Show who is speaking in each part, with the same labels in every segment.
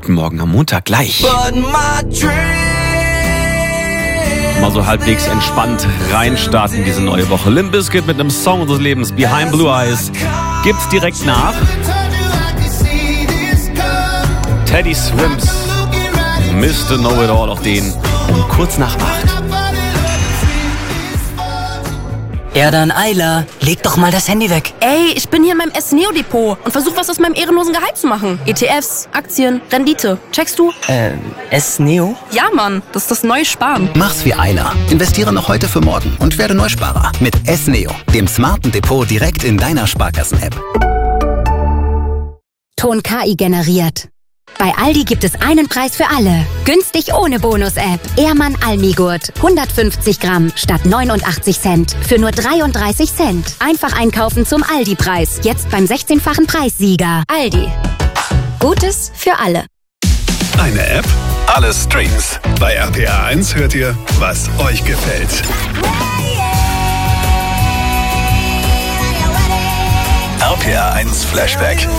Speaker 1: Guten Morgen am Montag gleich. Mal so halbwegs entspannt reinstarten diese neue Woche. Limp Bizkit mit einem Song unseres Lebens, Behind Blue Eyes, gibt's direkt nach. Teddy Swims, Mr. Know-It-All, auf den um kurz nach 8.
Speaker 2: Ja dann, Ayla, leg doch mal das Handy weg.
Speaker 3: Ey, ich bin hier in meinem S-Neo-Depot und versuche was aus meinem ehrenlosen Gehalt zu machen. ETFs, Aktien, Rendite. Checkst du?
Speaker 2: S-Neo?
Speaker 3: Ja, Mann, das ist das neue Sparen.
Speaker 4: Mach's wie Ayla. Investiere noch heute für morgen und werde Neusparer mit S-Neo, dem smarten Depot direkt in deiner Sparkassen-App.
Speaker 5: Ton KI generiert. Bei Aldi gibt es einen Preis für alle. Günstig ohne Bonus-App. Ehrmann Almigurt. 150 Gramm statt 89 Cent. Für nur 33 Cent. Einfach einkaufen zum Aldi-Preis. Jetzt beim 16-fachen Preissieger. Aldi. Gutes für alle.
Speaker 6: Eine App, alle Streams. Bei RPA1 hört ihr, was euch gefällt. RPA1 Flashback.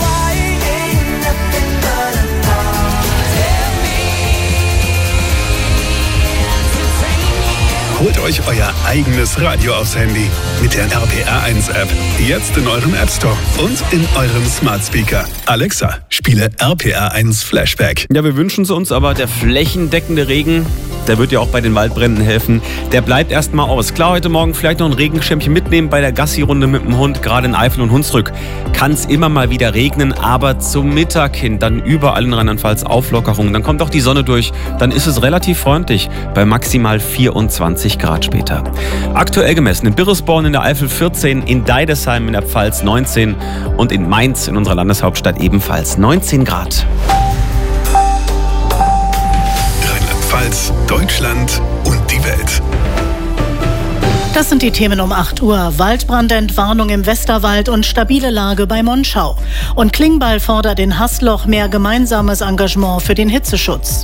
Speaker 6: Holt euch euer eigenes Radio aufs Handy mit der RPA1-App. Jetzt in eurem App Store und in eurem Smart Speaker. Alexa, spiele RPA1 Flashback.
Speaker 1: Ja, wir wünschen es uns, aber der flächendeckende Regen, der wird ja auch bei den Waldbränden helfen. Der bleibt erstmal aus. Klar, heute Morgen vielleicht noch ein Regenschirmchen mitnehmen bei der Gassi-Runde mit dem Hund. Gerade in Eifel und Hunsrück kann es immer mal wieder regnen, aber zum Mittag hin dann überall in Rheinland-Pfalz Auflockerungen. Dann kommt auch die Sonne durch. Dann ist es relativ freundlich bei maximal 24 Grad später. Aktuell gemessen in Birresborn in der Eifel 14, in Deidesheim in der Pfalz 19 und in Mainz in unserer Landeshauptstadt ebenfalls 19 Grad.
Speaker 6: Rheinland-Pfalz, Deutschland und die Welt.
Speaker 7: Das sind die Themen um 8 Uhr. Waldbrandentwarnung im Westerwald und stabile Lage bei Monschau. Und Klingbeil fordert in Haßloch mehr gemeinsames Engagement für den Hitzeschutz.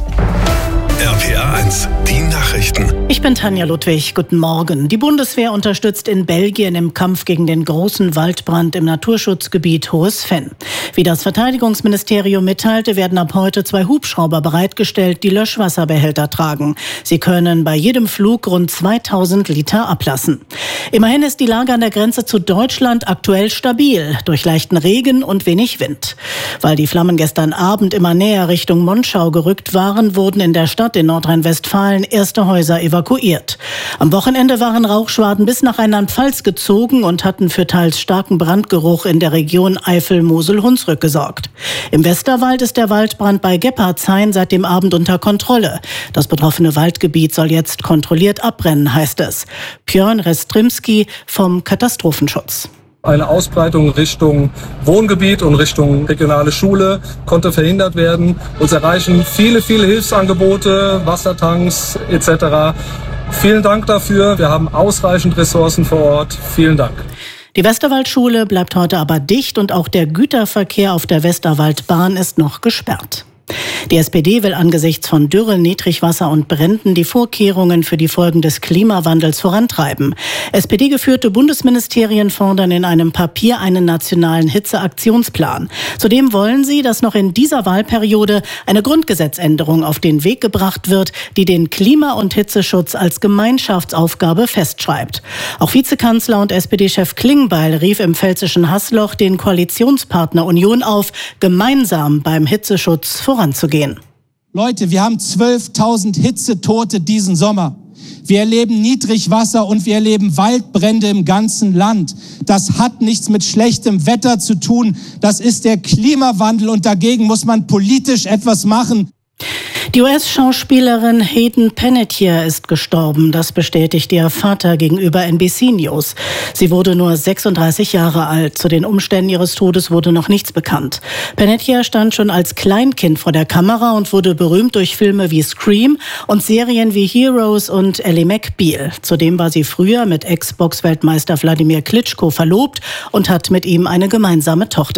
Speaker 6: RPA1, die Nachrichten.
Speaker 7: Ich bin Tanja Ludwig. Guten Morgen. Die Bundeswehr unterstützt in Belgien im Kampf gegen den großen Waldbrand im Naturschutzgebiet Hohes Venn. Wie das Verteidigungsministerium mitteilte, werden ab heute 2 Hubschrauber bereitgestellt, die Löschwasserbehälter tragen. Sie können bei jedem Flug rund 2000 Liter ablassen. Immerhin ist die Lage an der Grenze zu Deutschland aktuell stabil, durch leichten Regen und wenig Wind. Weil die Flammen gestern Abend immer näher Richtung Monschau gerückt waren, wurden in der Stadt in Nordrhein-Westfalen erste Häuser evakuiert. Am Wochenende waren Rauchschwaden bis nach Rheinland-Pfalz gezogen und hatten für teils starken Brandgeruch in der Region Eifel-Mosel-Hunsrück gesorgt. Im Westerwald ist der Waldbrand bei Gebhardshain seit dem Abend unter Kontrolle. Das betroffene Waldgebiet soll jetzt kontrolliert abbrennen, heißt es. Björn Restrimski vom Katastrophenschutz.
Speaker 8: Eine Ausbreitung Richtung Wohngebiet und Richtung regionale Schule konnte verhindert werden. Uns erreichen viele Hilfsangebote, Wassertanks etc. Vielen Dank dafür. Wir haben ausreichend Ressourcen vor Ort. Vielen Dank.
Speaker 7: Die Westerwaldschule bleibt heute aber dicht und auch der Güterverkehr auf der Westerwaldbahn ist noch gesperrt. Die SPD will angesichts von Dürre, Niedrigwasser und Bränden die Vorkehrungen für die Folgen des Klimawandels vorantreiben. SPD-geführte Bundesministerien fordern in einem Papier einen nationalen Hitzeaktionsplan. Zudem wollen sie, dass noch in dieser Wahlperiode eine Grundgesetzänderung auf den Weg gebracht wird, die den Klima- und Hitzeschutz als Gemeinschaftsaufgabe festschreibt. Auch Vizekanzler und SPD-Chef Klingbeil rief im pfälzischen Haßloch den Koalitionspartner Union auf, gemeinsam beim Hitzeschutz voranzugehen.
Speaker 9: Leute, wir haben 12.000 Hitzetote diesen Sommer. Wir erleben Niedrigwasser und wir erleben Waldbrände im ganzen Land. Das hat nichts mit schlechtem Wetter zu tun. Das ist der Klimawandel und dagegen muss man politisch etwas machen.
Speaker 7: Die US-Schauspielerin Hayden Panettiere ist gestorben. Das bestätigt ihr Vater gegenüber NBC News. Sie wurde nur 36 Jahre alt. Zu den Umständen ihres Todes wurde noch nichts bekannt. Panettiere stand schon als Kleinkind vor der Kamera und wurde berühmt durch Filme wie Scream und Serien wie Heroes und Ally McBeal. Zudem war sie früher mit Ex-Box-Weltmeister Wladimir Klitschko verlobt und hat mit ihm eine gemeinsame Tochter.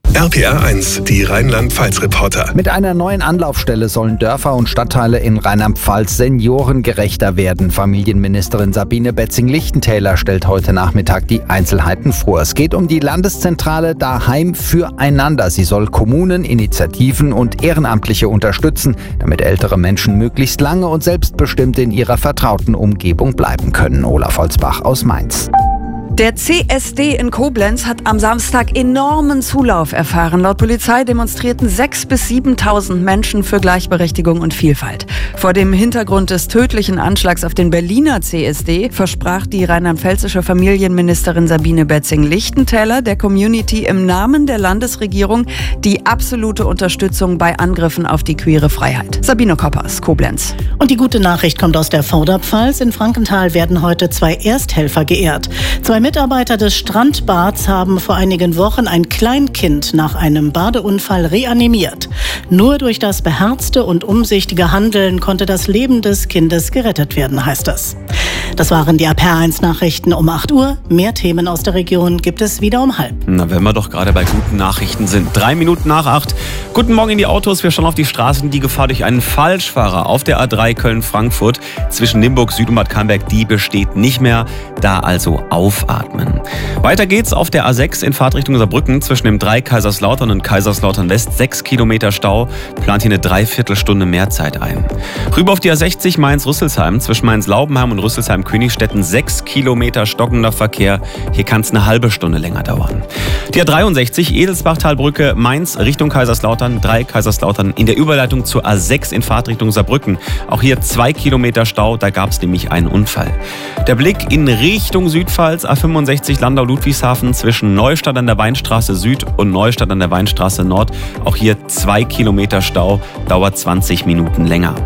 Speaker 6: RPA 1, die Rheinland-Pfalz-Reporter.
Speaker 10: Mit einer neuen Anlaufstelle sollen Dörfer und Stadtteile in Rheinland-Pfalz seniorengerechter werden. Familienministerin Sabine Betzing-Lichtentäler stellt heute Nachmittag die Einzelheiten vor. Es geht um die Landeszentrale Daheim füreinander. Sie soll Kommunen, Initiativen und Ehrenamtliche unterstützen, damit ältere Menschen möglichst lange und selbstbestimmt in ihrer vertrauten Umgebung bleiben können. Olaf Holzbach aus Mainz.
Speaker 11: Der CSD in Koblenz hat am Samstag enormen Zulauf erfahren. Laut Polizei demonstrierten 6.000 bis 7.000 Menschen für Gleichberechtigung und Vielfalt. Vor dem Hintergrund des tödlichen Anschlags auf den Berliner CSD versprach die rheinland-pfälzische Familienministerin Sabine Betzing-Lichtentäler der Community im Namen der Landesregierung die absolute Unterstützung bei Angriffen auf die queere Freiheit. Sabine Koppers, Koblenz.
Speaker 7: Und die gute Nachricht kommt aus der Vorderpfalz. In Frankenthal werden heute 2 Ersthelfer geehrt. 2 Mitarbeiter des Strandbads haben vor einigen Wochen ein Kleinkind nach einem Badeunfall reanimiert. Nur durch das beherzte und umsichtige Handeln konnte das Leben des Kindes gerettet werden, heißt es. Das waren die RPA1-Nachrichten um 8 Uhr. Mehr Themen aus der Region gibt es wieder um 7:30.
Speaker 1: Na, wenn wir doch gerade bei guten Nachrichten sind. 3 Minuten nach 8. Guten Morgen in die Autos. Wir schauen auf die Straßen. Die Gefahr durch einen Falschfahrer auf der A3 Köln-Frankfurt zwischen Nimburg, Süd und Bad Camberg, die besteht nicht mehr. Da also aufatmen. Weiter geht's auf der A6 in Fahrtrichtung Saarbrücken zwischen dem 3 Kaiserslautern und Kaiserslautern West. 6 Kilometer Stau. Plant hier eine Dreiviertelstunde Mehrzeit ein. Rüber auf die A60 Mainz-Rüsselsheim zwischen Mainz-Laubenheim und Rüsselsheim-Königstetten. 6 Kilometer stockender Verkehr. Hier kann es eine halbe Stunde länger dauern. Die A63 Edelsbachtalbrücke Mainz Richtung Kaiserslautern. 3 Kaiserslautern in der Überleitung zur A6 in Fahrtrichtung Saarbrücken. Auch hier 2 Kilometer Stau. Da gab es nämlich einen Unfall. Der Blick in Richtung Südpfalz. A65 Landau-Ludwigshafen zwischen Neustadt an der Weinstraße Süd und Neustadt an der Weinstraße Nord. Auch hier 2 Kilometer Stau. Dauert 20 Minuten länger.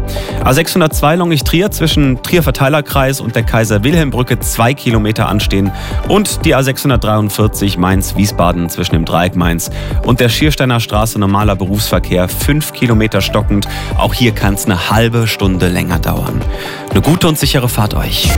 Speaker 1: A602 Longich-Trier zwischen Trier-Verteilerkreis und der Kaiser-Wilhelm-Brücke 2 Kilometer anstehen. Und die A643 Mainz-Wiesbaden zwischen dem Dreieck Mainz und der Schiersteiner Straße normaler Berufsverkehr 5 Kilometer stockend. Auch hier kann es eine halbe Stunde länger dauern. Eine gute und sichere Fahrt euch.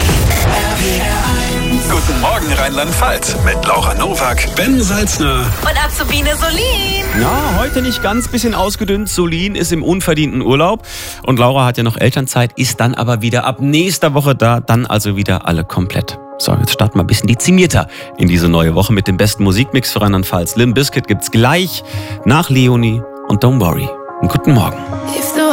Speaker 6: Guten Morgen Rheinland-Pfalz mit Laura Nowak, Ben Salzner
Speaker 3: Und Azubine Solin.
Speaker 1: Ja, heute nicht ganz, bisschen ausgedünnt. Solin ist im unverdienten Urlaub und Laura hat ja noch Elternzeit, ist dann aber wieder ab nächster Woche da, dann also wieder alle komplett. So, jetzt starten wir ein bisschen dezimierter in diese neue Woche mit dem besten Musikmix für Rheinland-Pfalz. Limp Bizkit gibt's gleich nach Leonie und Don't Worry. Und guten Morgen.